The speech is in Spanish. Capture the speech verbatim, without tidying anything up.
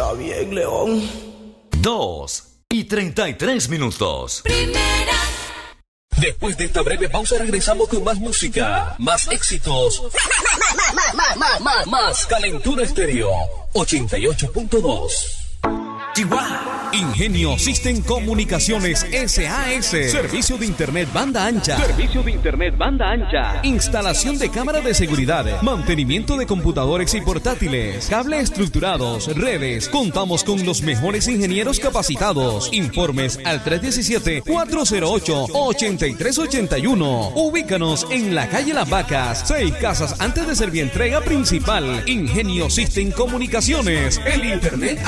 Está bien, León. Dos y treinta y tres minutos. Primera. Después de esta breve pausa regresamos con más música, más éxitos, más, más, más, más, más, más Calentura Estéreo ochenta y ocho punto dos. Chihuahua. Ingenio System Comunicaciones S A S. Servicio de Internet banda ancha. Servicio de Internet banda ancha. Instalación de cámaras de seguridad. Mantenimiento de computadores y portátiles. Cables estructurados. Redes. Contamos con los mejores ingenieros capacitados. Informes al tres uno siete, cuatro cero ocho, ocho tres ocho uno. Ubícanos en la calle Las Vacas. Seis casas antes de Servientrega Principal. Ingenio System Comunicaciones. El Internet